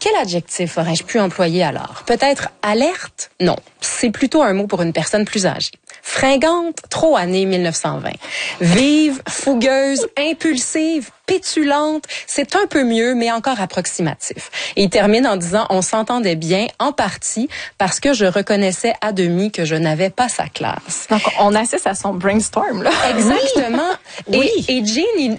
quel adjectif aurais-je pu employer alors? Peut-être alerte? Non, c'est plutôt un mot pour une personne plus âgée. Fringante, trop année 1920. Vive, fougueuse, impulsive, pétulante, c'est un peu mieux, mais encore approximatif. Et il termine en disant, on s'entendait bien, en partie, parce que je reconnaissais à demi que je n'avais pas sa classe. Donc, on assiste à son brainstorm, là. Exactement. Oui. Et Gene,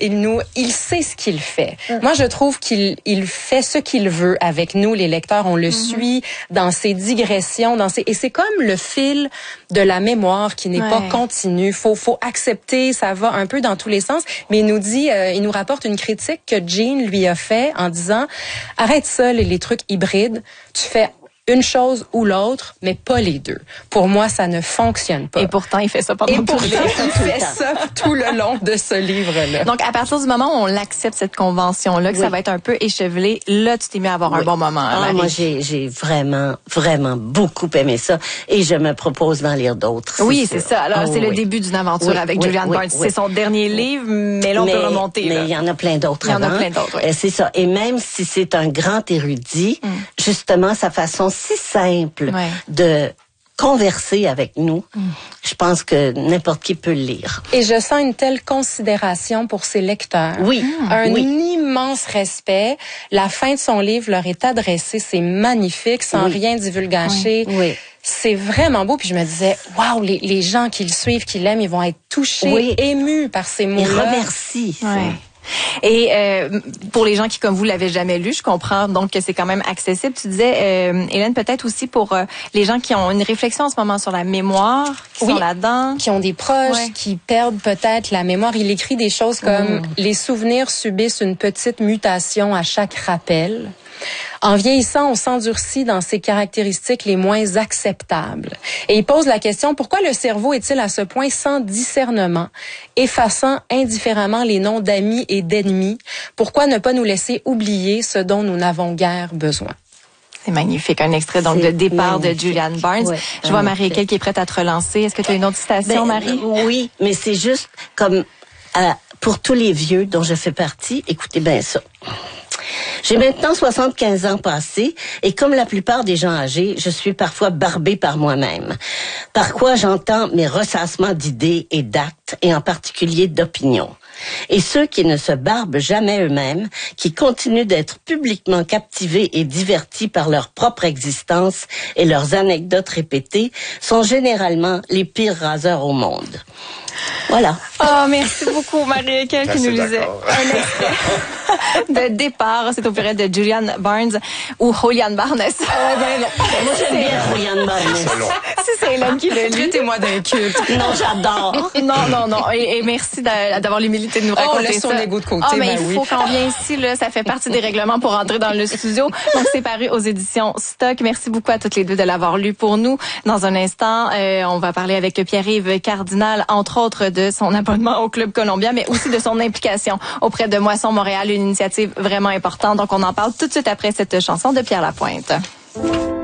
il sait ce qu'il fait. Moi, je trouve qu'il fait ce qu'il veut avec nous, les lecteurs. On le suit dans ses digressions, et c'est comme le fil de la mémoire qui n'est pas continu. Faut accepter, ça va un peu dans tous les sens, mais il nous rapporte une critique que Gene lui a fait en disant arrête ça les trucs hybrides, tu fais une chose ou l'autre, mais pas les deux. Pour moi, ça ne fonctionne pas. Et pourtant, il fait ça pendant tout le livre. Il fait ça tout le long de ce livre-là. Donc, à partir du moment où on l'accepte, cette convention-là, que ça va être un peu échevelé, là, tu t'es mis à avoir un bon moment. Moi, j'ai vraiment, vraiment beaucoup aimé ça. Et je me propose d'en lire d'autres. Oui, c'est ça. Alors, c'est le début d'une aventure avec Julian Barnes. C'est son dernier livre, mais là, on peut remonter. Mais il y en a plein d'autres avant. Il y en a plein d'autres, oui. C'est ça. Et même si c'est un grand érudit, justement, sa façon si simple de converser avec nous, je pense que n'importe qui peut le lire. Et je sens une telle considération pour ses lecteurs. Oui. Un immense respect. La fin de son livre leur est adressée. C'est magnifique, sans rien divulgacher. C'est vraiment beau. Puis je me disais, waouh, les gens qui le suivent, qui l'aiment, ils vont être touchés, émus par ces mots-là. Ils remercient. Et pour les gens qui, comme vous, l'avaient jamais lu, je comprends donc que c'est quand même accessible. Tu disais, Hélène, peut-être aussi pour les gens qui ont une réflexion en ce moment sur la mémoire, qui sont là-dedans. Qui ont des proches, qui perdent peut-être la mémoire. Il écrit des choses comme « Les souvenirs subissent une petite mutation à chaque rappel ». En vieillissant, on s'endurcit dans ses caractéristiques les moins acceptables. Et il pose la question, pourquoi le cerveau est-il à ce point sans discernement, effaçant indifféremment les noms d'amis et d'ennemis? Pourquoi ne pas nous laisser oublier ce dont nous n'avons guère besoin? C'est magnifique. Un extrait donc de Départ de Julian Barnes. Je vois Marie-Équelle qui est prête à te relancer. Est-ce que tu as une autre citation, Marie? Oui, mais c'est juste comme pour tous les vieux dont je fais partie, écoutez bien ça. J'ai maintenant 75 ans passés et comme la plupart des gens âgés, je suis parfois barbée par moi-même. Par quoi j'entends mes ressassements d'idées et d'actes et en particulier d'opinions. Et ceux qui ne se barbent jamais eux-mêmes, qui continuent d'être publiquement captivés et divertis par leur propre existence et leurs anecdotes répétées, sont généralement les pires raseurs au monde. Voilà. Oh, merci beaucoup, Marie-Équelle, qui nous lisait un extrait de Départ. C'est opérette de Julian Barnes ou Julian Barnes. Moi, j'aime bien Julian Barnes. Si c'est Hélène qui le lit. Traitez-moi d'un culte. Non, j'adore. Non. Et merci d'avoir l'humilité de nous raconter ça. On laisse son égo de côté. Mais il faut qu'on vienne ici, là. Ça fait partie des règlements pour entrer dans le studio. Donc, c'est paru aux éditions Stock. Merci beaucoup à toutes les deux de l'avoir lu pour nous. Dans un instant, on va parler avec Pierre-Yves Cardinal, entre autres, de son abonnement au Club Colombia, mais aussi de son implication auprès de Moisson Montréal, une initiative vraiment importante. Donc, on en parle tout de suite après cette chanson de Pierre Lapointe.